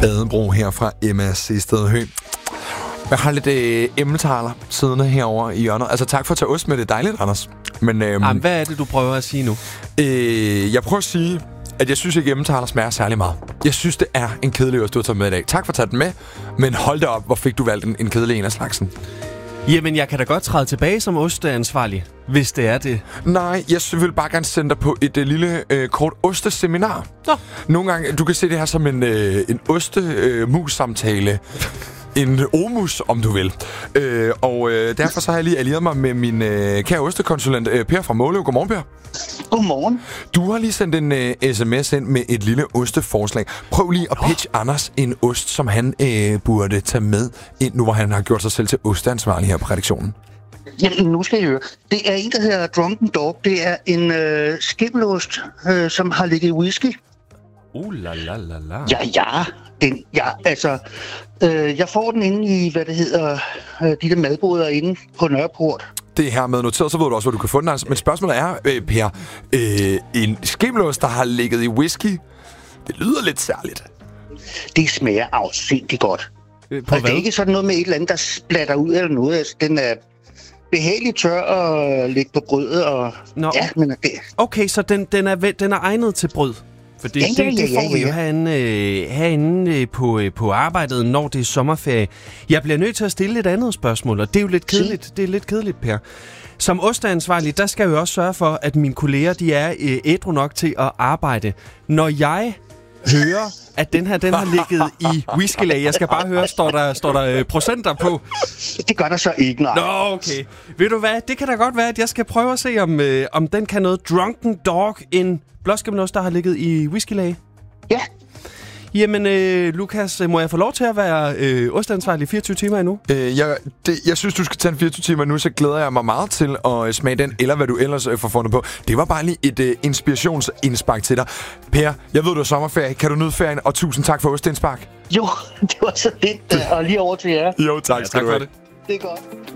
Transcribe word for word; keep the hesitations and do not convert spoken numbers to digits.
Badebro her fra Emma Sested Høgh. Jeg har lidt øh, emmentaler siddende herovre i hjørnet. Altså tak for at tage ost med, det er dejligt, Anders. Men øhm, Jamen, hvad er det, du prøver at sige nu? Øh, jeg prøver at sige, at jeg synes ikke, emmentaler smager særlig meget. Jeg synes, det er en kedelig ost, du har taget med i dag. Tak for at tage den med, men hold da op, hvor fik du valgt en, en kedelig en af slagsen. Jamen, jeg kan da godt træde tilbage som osteansvarlig, hvis det er det. Nej, jeg vil bare gerne sende dig på et uh, lille uh, kort osteseminar. Nå. Nogle gange, du kan se det her som en, uh, en ostemus-samtale. En omus, om du vil. Uh, og uh, derfor så har jeg lige allieret mig med min uh, kære ostekonsulent, uh, Per fra Måløv. Godmorgen, Per. Godmorgen. Du har lige sendt en uh, sms ind med et lille osteforslag. Prøv lige at pitche oh. Anders en ost, som han uh, burde tage med ind, nu hvor han har gjort sig selv til osteansvarlig her på redaktionen. Jamen, nu skal I høre. Det er en, der hedder Drunken Dog. Det er en øh, skimmelost, øh, som har ligget i whisky. Uh, la, la, la, la. Ja, ja. Den, ja, altså... Øh, jeg får den inde i, hvad det hedder, øh, de der madboder inde på Nørreport. Det er her med noteret, så ved du også, hvor du kan få den. Altså. Men spørgsmålet er, øh, Per, øh, en skimmelost, der har ligget i whisky, det lyder lidt særligt. Det smager afsindigt godt. Øh, på altså, det er ikke sådan noget med et eller andet, der splatter ud eller noget. Altså, den er behageligt tør at lægge på brødet. Og, Nå, ja, men det... Okay, så den, den, er, den er egnet til brød? For det, ja, ja, det, det får ja, ja, vi jo ja. herinde, øh, herinde øh, på, øh, på arbejdet, når det er sommerferie. Jeg bliver nødt til at stille et andet spørgsmål, og det er jo lidt kedeligt, det er lidt kedeligt, Per. Som osteansvarlig, der skal jeg jo også sørge for, at mine kolleger de er øh, ædru nok til at arbejde. Når jeg hører, at den her den har ligget i whiskylag, jeg skal bare høre, står der, står der øh, procenter på? Det gør der så ikke, nej. Nå, okay. Ved du hvad, det kan da godt være, at jeg skal prøve at se, om, øh, om den kan noget Drunken Dog, en blåskimmelost, der har ligget i whiskylag. Ja. Jamen, øh, Lukas, må jeg få lov til at være øh, osteansvarlig fireogtyve timer endnu? Øh, jeg, det, jeg synes, du skal tage en fireogtyve timer nu, så glæder jeg mig meget til at smage den, eller hvad du ellers øh, får fundet på. Det var bare lige et øh, inspirationsindspark til dig. Per, jeg ved, du er sommerferie. Kan du nyde ferien? Og tusind tak for osteindspark. Jo, det var så lidt, og lige over til jer. Jo, tak. Ja, tak for det. Det er godt.